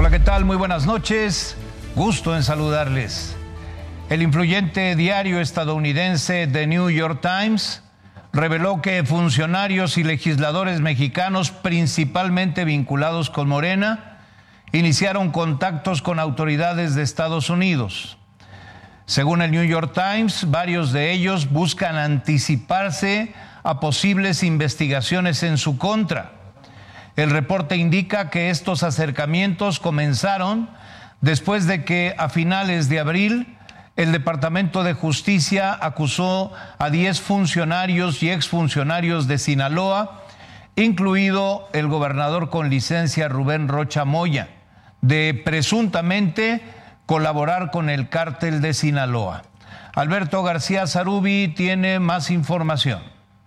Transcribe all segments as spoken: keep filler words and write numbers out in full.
Hola, ¿qué tal? Muy buenas noches. Gusto en saludarles. El influyente diario estadounidense The New York Times reveló que funcionarios y legisladores mexicanos, principalmente vinculados con Morena, iniciaron contactos con autoridades de Estados Unidos. Según el New York Times, varios de ellos buscan anticiparse a posibles investigaciones en su contra. El reporte indica que estos acercamientos comenzaron después de que a finales de abril el Departamento de Justicia acusó a diez funcionarios y exfuncionarios de Sinaloa, incluido el gobernador con licencia Rubén Rocha Moya, de presuntamente colaborar con el cártel de Sinaloa. Alberto García Zarubi tiene más información.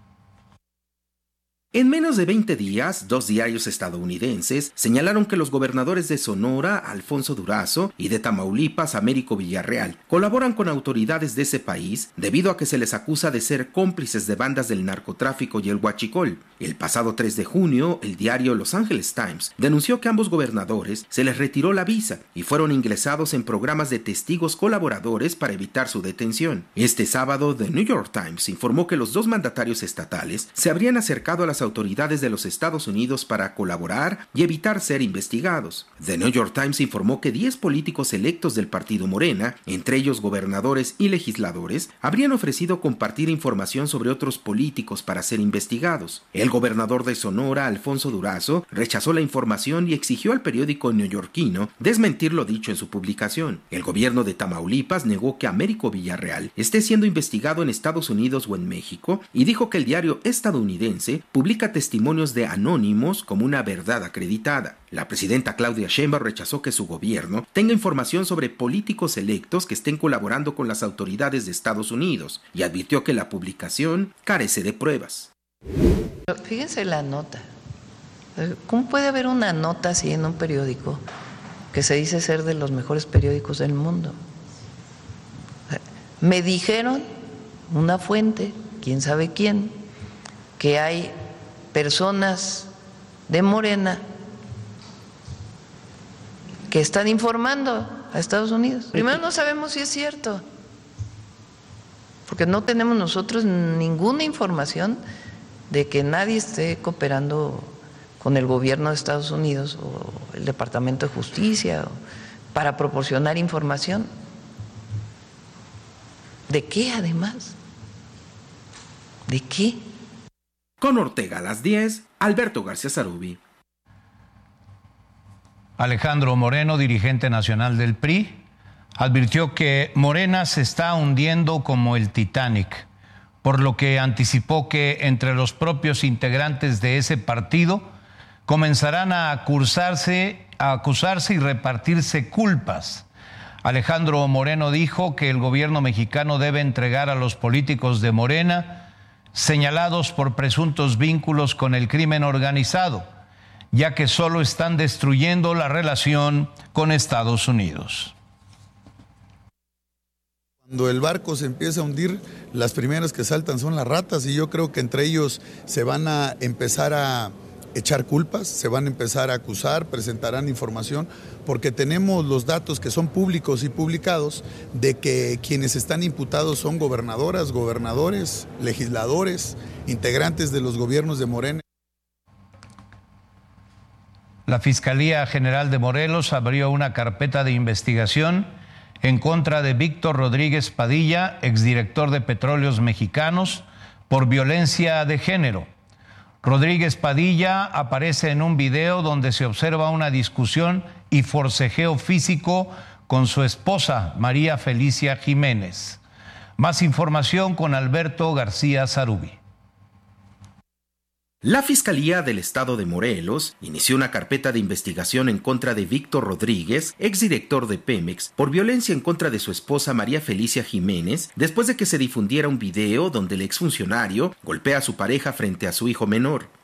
En menos de veinte días, dos diarios estadounidenses señalaron que los gobernadores de Sonora, Alfonso Durazo, y de Tamaulipas, Américo Villarreal, colaboran con autoridades de ese país debido a que se les acusa de ser cómplices de bandas del narcotráfico y el huachicol. El pasado tres de junio, el diario Los Angeles Times denunció que a ambos gobernadores se les retiró la visa y fueron ingresados en programas de testigos colaboradores para evitar su detención. Este sábado, The New York Times informó que los dos mandatarios estatales se habrían acercado a las autoridades de los Estados Unidos para colaborar y evitar ser investigados. The New York Times informó que diez políticos electos del partido Morena, entre ellos gobernadores y legisladores, habrían ofrecido compartir información sobre otros políticos para ser investigados. El gobernador de Sonora, Alfonso Durazo, rechazó la información y exigió al periódico neoyorquino desmentir lo dicho en su publicación. El gobierno de Tamaulipas negó que Américo Villarreal esté siendo investigado en Estados Unidos o en México y dijo que el diario estadounidense publica testimonios de anónimos como una verdad acreditada. La presidenta Claudia Sheinbaum rechazó que su gobierno tenga información sobre políticos electos que estén colaborando con las autoridades de Estados Unidos y advirtió que la publicación carece de pruebas. Fíjense la nota. ¿Cómo puede haber una nota así en un periódico que se dice ser de los mejores periódicos del mundo? Me dijeron una fuente, quién sabe quién, que hay personas de Morena que están informando a Estados Unidos. Primero, no sabemos si es cierto, porque no tenemos nosotros ninguna información de que nadie esté cooperando con el gobierno de Estados Unidos o el Departamento de Justicia para proporcionar información. ¿De qué, además? ¿De qué? Con Ortega a las diez, Alberto García Zarubi. Alejandro Moreno, dirigente nacional del P R I, advirtió que Morena se está hundiendo como el Titanic, por lo que anticipó que entre los propios integrantes de ese partido comenzarán a acusarse, a acusarse y repartirse culpas. Alejandro Moreno dijo que el gobierno mexicano debe entregar a los políticos de Morena señalados por presuntos vínculos con el crimen organizado, ya que solo están destruyendo la relación con Estados Unidos. Cuando el barco se empieza a hundir, las primeras que saltan son las ratas y yo creo que entre ellos se van a empezar a echar culpas, se van a empezar a acusar, presentarán información, porque tenemos los datos que son públicos y publicados de que quienes están imputados son gobernadoras, gobernadores, legisladores, integrantes de los gobiernos de Morena. La Fiscalía General de Morelos abrió una carpeta de investigación en contra de Víctor Rodríguez Padilla, exdirector de Petróleos Mexicanos, por violencia de género. Rodríguez Padilla aparece en un video donde se observa una discusión y forcejeo físico con su esposa, María Felicia Jiménez. Más información con Alberto García Zarubi. La Fiscalía del Estado de Morelos inició una carpeta de investigación en contra de Víctor Rodríguez, exdirector de Pemex, por violencia en contra de su esposa María Felicia Jiménez, después de que se difundiera un video donde el exfuncionario golpea a su pareja frente a su hijo menor.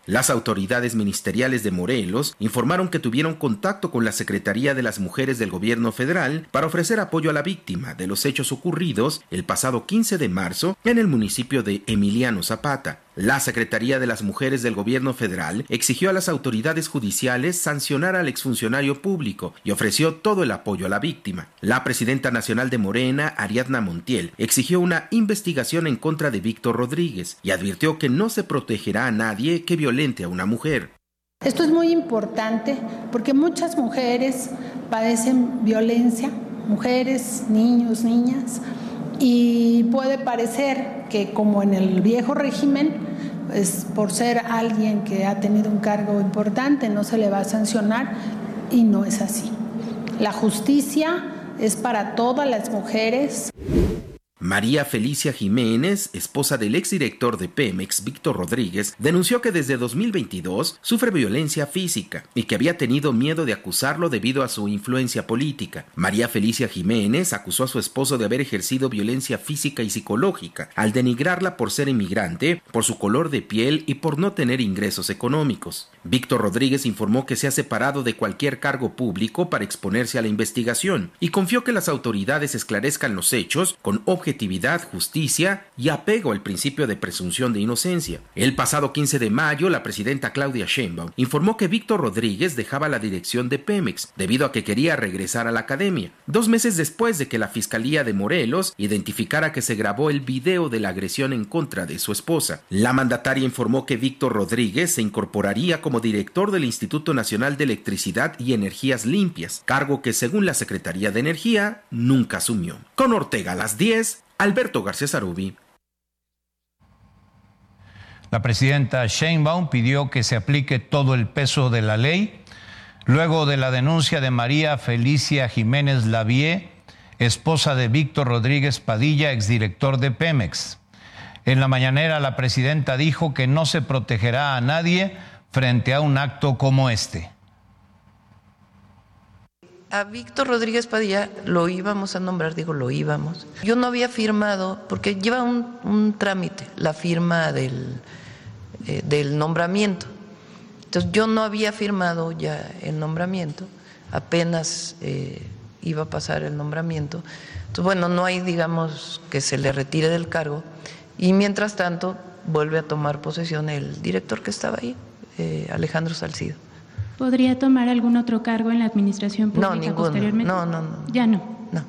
Las autoridades ministeriales de Morelos informaron que tuvieron contacto con la Secretaría de las Mujeres del Gobierno Federal para ofrecer apoyo a la víctima de los hechos ocurridos el pasado quince de marzo en el municipio de Emiliano Zapata. La Secretaría de las Mujeres del Gobierno Federal exigió a las autoridades judiciales sancionar al exfuncionario público y ofreció todo el apoyo a la víctima. La presidenta nacional de Morena, Ariadna Montiel, exigió una investigación en contra de Víctor Rodríguez y advirtió que no se protegerá a nadie que violente a una mujer. Esto es muy importante porque muchas mujeres padecen violencia, mujeres, niños, niñas, y puede parecer que como en el viejo régimen, pues por ser alguien que ha tenido un cargo importante no se le va a sancionar, y no es así. La justicia es para todas las mujeres. María Felicia Jiménez, esposa del exdirector de Pemex, Víctor Rodríguez, denunció que desde dos mil veintidós sufre violencia física y que había tenido miedo de acusarlo debido a su influencia política. María Felicia Jiménez acusó a su esposo de haber ejercido violencia física y psicológica al denigrarla por ser inmigrante, por su color de piel y por no tener ingresos económicos. Víctor Rodríguez informó que se ha separado de cualquier cargo público para exponerse a la investigación y confió que las autoridades esclarezcan los hechos con objetividad objetividad, justicia y apego al principio de presunción de inocencia. El pasado quince de mayo, la presidenta Claudia Sheinbaum informó que Víctor Rodríguez dejaba la dirección de Pemex debido a que quería regresar a la academia, dos meses después de que la Fiscalía de Morelos identificara que se grabó el video de la agresión en contra de su esposa. La mandataria informó que Víctor Rodríguez se incorporaría como director del Instituto Nacional de Electricidad y Energías Limpias, cargo que según la Secretaría de Energía nunca asumió. Con Ortega a las diez, Alberto García Zarubi. La presidenta Sheinbaum pidió que se aplique todo el peso de la ley luego de la denuncia de María Felicia Jiménez Lavie, esposa de Víctor Rodríguez Padilla, exdirector de Pemex. En la mañanera, la presidenta dijo que no se protegerá a nadie frente a un acto como este. A Víctor Rodríguez Padilla lo íbamos a nombrar, digo lo íbamos. Yo no había firmado, porque lleva un, un trámite, la firma del, eh, del nombramiento. Entonces yo no había firmado ya el nombramiento, apenas eh, iba a pasar el nombramiento. Entonces bueno, no hay, digamos, que se le retire del cargo, y mientras tanto vuelve a tomar posesión el director que estaba ahí, eh, Alejandro Salcido. ¿Podría tomar algún otro cargo en la administración pública no, ninguno. posteriormente? No, no, no. Ya no. No.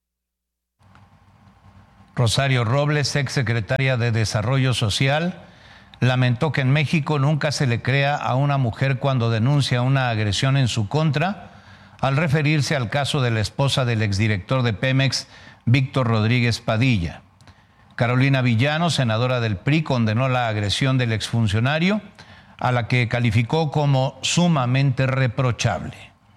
Rosario Robles, exsecretaria de Desarrollo Social, lamentó que en México nunca se le crea a una mujer cuando denuncia una agresión en su contra, al referirse al caso de la esposa del exdirector de Pemex, Víctor Rodríguez Padilla. Carolina Villano, senadora del P R I, condenó la agresión del exfuncionario, a la que calificó como sumamente reprochable.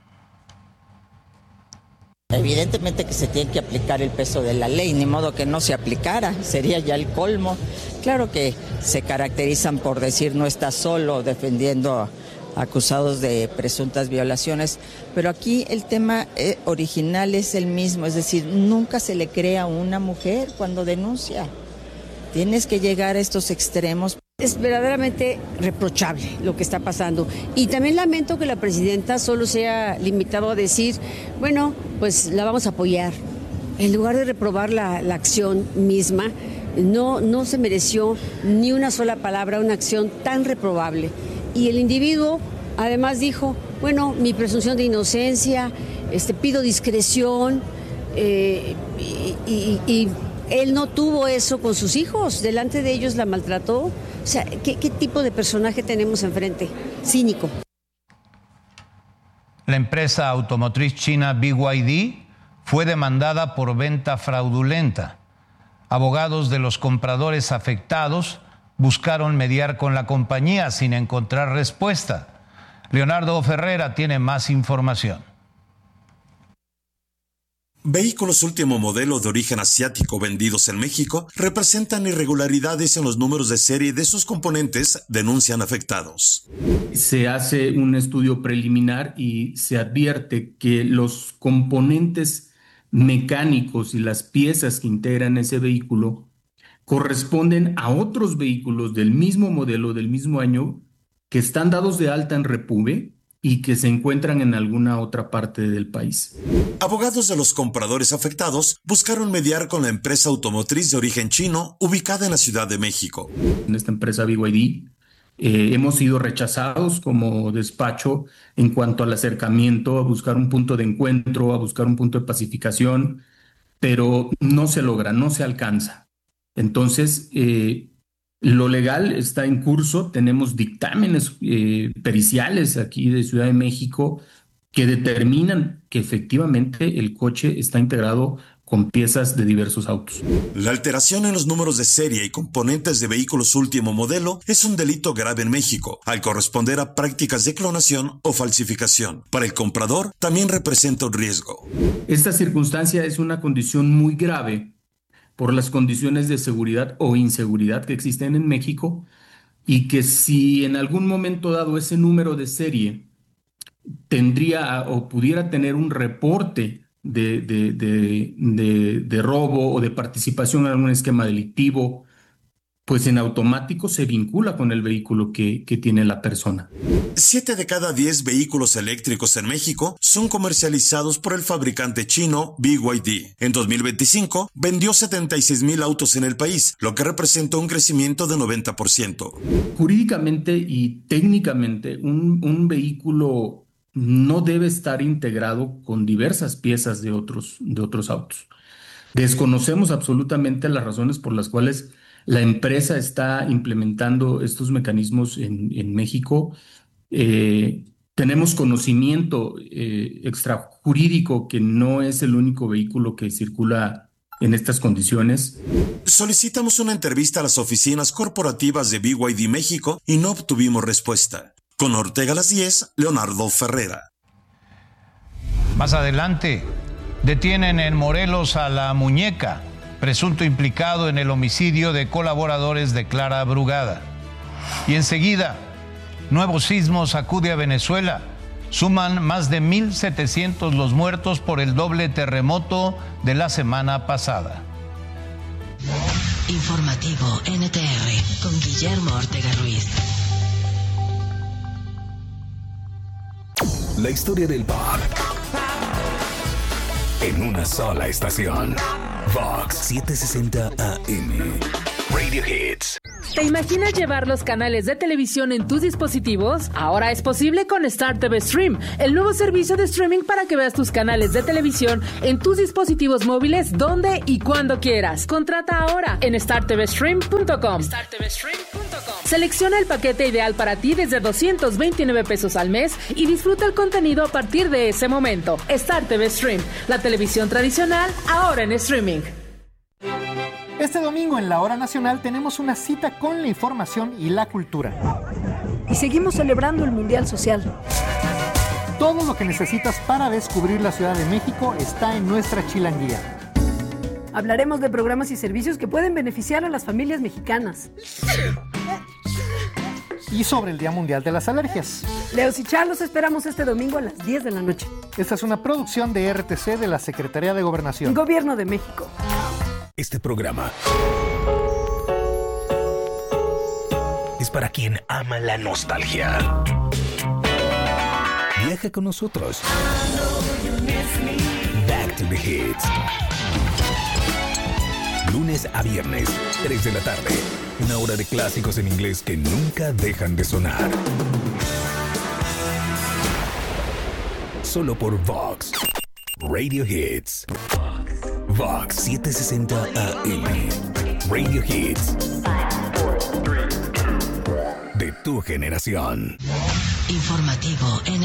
Evidentemente que se tiene que aplicar el peso de la ley, ni modo que no se aplicara, sería ya el colmo. Claro que se caracterizan por decir no está solo defendiendo a acusados de presuntas violaciones, pero aquí el tema original es el mismo, es decir, nunca se le crea a una mujer cuando denuncia. Tienes que llegar a estos extremos. Es verdaderamente reprochable lo que está pasando, y también lamento que la presidenta solo se haya limitado a decir, bueno, pues la vamos a apoyar, en lugar de reprobar la, la acción misma. No, no se mereció ni una sola palabra, una acción tan reprobable. Y el individuo además dijo, bueno, mi presunción de inocencia, este, pido discreción, eh, y, y, y él no tuvo eso con sus hijos, delante de ellos la maltrató. O sea, ¿qué, qué tipo de personaje tenemos enfrente? Cínico. La empresa automotriz china B Y D fue demandada por venta fraudulenta. Abogados de los compradores afectados buscaron mediar con la compañía sin encontrar respuesta. Leonardo Ferrera tiene más información. Vehículos último modelo de origen asiático vendidos en México representan irregularidades en los números de serie de sus componentes, denuncian afectados. Se hace un estudio preliminar y se advierte que los componentes mecánicos y las piezas que integran ese vehículo corresponden a otros vehículos del mismo modelo, del mismo año, que están dados de alta en Repube y que se encuentran en alguna otra parte del país. Abogados de los compradores afectados buscaron mediar con la empresa automotriz de origen chino ubicada en la Ciudad de México. En esta empresa B Y D eh, hemos sido rechazados como despacho en cuanto al acercamiento, a buscar un punto de encuentro, a buscar un punto de pacificación, pero no se logra, no se alcanza. Entonces, eh, lo legal está en curso, tenemos dictámenes eh, periciales aquí de Ciudad de México que determinan que efectivamente el coche está integrado con piezas de diversos autos. La alteración en los números de serie y componentes de vehículos último modelo es un delito grave en México, al corresponder a prácticas de clonación o falsificación. Para el comprador, también representa un riesgo. Esta circunstancia es una condición muy grave por las condiciones de seguridad o inseguridad que existen en México, y que si en algún momento dado ese número de serie tendría o pudiera tener un reporte de, de, de, de, de robo o de participación en algún esquema delictivo, pues en automático se vincula con el vehículo que, que tiene la persona. Siete de cada diez vehículos eléctricos en México son comercializados por el fabricante chino B Y D. En dos mil veinticinco vendió setenta y seis mil autos en el país, lo que representa un crecimiento de noventa por ciento. Jurídicamente y técnicamente, un, un vehículo no debe estar integrado con diversas piezas de otros, de otros autos. Desconocemos absolutamente las razones por las cuales la empresa está implementando estos mecanismos en, en México. Eh, tenemos conocimiento eh, extrajurídico que no es el único vehículo que circula en estas condiciones. Solicitamos una entrevista a las oficinas corporativas de B Y D México y no obtuvimos respuesta. Con Ortega a las diez, Leonardo Ferrera. Más adelante, detienen en Morelos a la muñeca, presunto implicado en el homicidio de colaboradores de Clara Brugada. Y enseguida, nuevo sismo sacude a Venezuela. Suman más de mil setecientos los muertos por el doble terremoto de la semana pasada. Informativo N T R con Guillermo Ortega Ruiz. La historia del pop en una sola estación. Vox setecientos sesenta A M. Radio Hits. ¿Te imaginas llevar los canales de televisión en tus dispositivos? Ahora es posible con Star T V Stream, el nuevo servicio de streaming para que veas tus canales de televisión en tus dispositivos móviles donde y cuando quieras. Contrata ahora en star t v stream punto com. star t v stream punto com. Selecciona el paquete ideal para ti desde doscientos veintinueve pesos al mes y disfruta el contenido a partir de ese momento. Star T V Stream, la televisión tradicional ahora en streaming. Este domingo en la Hora Nacional tenemos una cita con la información y la cultura. Y seguimos celebrando el Mundial Social. Todo lo que necesitas para descubrir la Ciudad de México está en nuestra chilanguía. Hablaremos de programas y servicios que pueden beneficiar a las familias mexicanas. Y sobre el Día Mundial de las Alergias. Leos y Char los esperamos este domingo a las diez de la noche. Esta es una producción de R T C de la Secretaría de Gobernación. Gobierno de México. Este programa es para quien ama la nostalgia. Viaja con nosotros. Back to the Hits. Lunes a viernes, tres de la tarde. Una hora de clásicos en inglés que nunca dejan de sonar. Solo por Vox. Radio Hits. Vox setecientos sesenta A M. Radio Hits. De tu generación. Informativo N